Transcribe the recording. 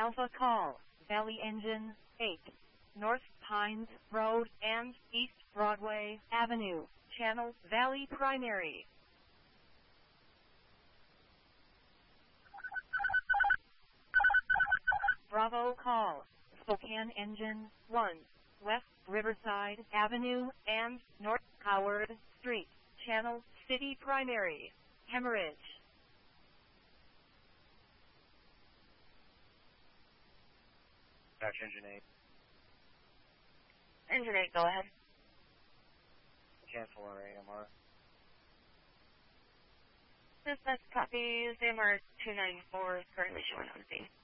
Alpha Call, Valley Engine 8, North Pines Road and East Broadway Avenue, Channel Valley Primary. Bravo Call, Spokane Engine 1, West Riverside Avenue and North Howard Street, Channel City Primary, Hemorrhage. Dutch Engine 8. Engine 8, go ahead. Cancel our AMR. Dispatch copies. AMR 294 is currently showing on scene.